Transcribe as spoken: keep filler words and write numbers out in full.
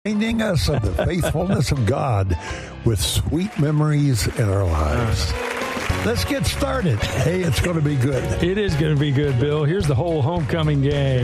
reminding us of the faithfulness of God with sweet memories in our lives. Let's get started. Hey, it's going to be good. It is going to be good, Bill. Here's the whole homecoming game.